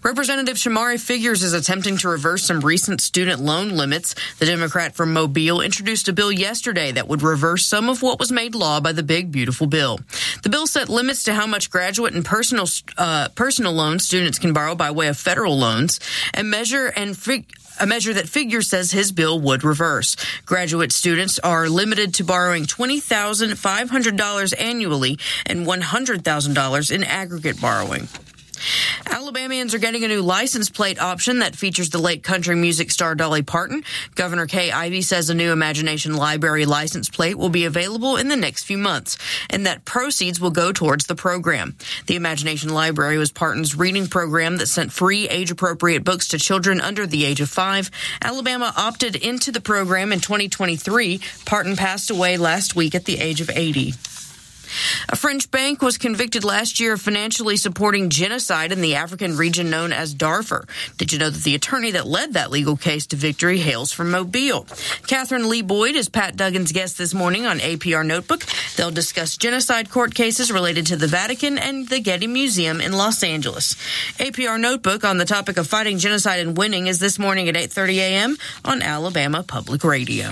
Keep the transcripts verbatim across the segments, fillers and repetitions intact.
Representative Shamari Figures is attempting to reverse some recent student loan limits. The Democrat from Mobile introduced a bill yesterday that would reverse some of what was made law by the Big Beautiful Bill. The bill set limits to how much graduate and personal uh, personal loans students can borrow by way of federal loans, and measure and fig- a measure that Figures says his bill would reverse. Graduate students are limited to borrowing twenty thousand five hundred dollars annually and one hundred thousand dollars in aggregate borrowing. Alabamians are getting a new license plate option that features the late country music star Dolly Parton. Governor Kay Ivey says a new Imagination Library license plate will be available in the next few months, and that proceeds will go towards the program. The Imagination Library was Parton's reading program that sent free age-appropriate books to children under the age of five. Alabama opted into the program in twenty twenty-three. Parton passed away last week at the age of eighty. A French bank was convicted last year of financially supporting genocide in the African region known as Darfur. Did you know that the attorney that led that legal case to victory hails from Mobile? Catherine Lee Boyd is Pat Duggan's guest this morning on A P R Notebook. They'll discuss genocide court cases related to the Vatican and the Getty Museum in Los Angeles. A P R Notebook on the topic of fighting genocide and winning is this morning at eight thirty a.m. on Alabama Public Radio.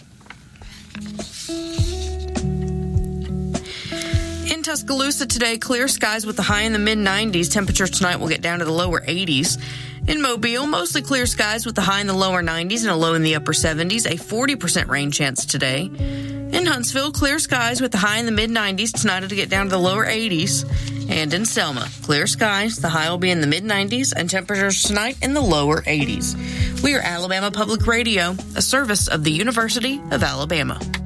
In Tuscaloosa today, clear skies with the high in the mid nineties. Temperatures tonight will get down to the lower eighties. In Mobile, mostly clear skies with the high in the lower nineties and a low in the upper seventies. A forty percent rain chance today. In Huntsville, clear skies with the high in the mid nineties. Tonight it'll get down to the lower eighties. And in Selma, clear skies. The high will be in the mid nineties and temperatures tonight in the lower eighties. We are Alabama Public Radio, a service of the University of Alabama.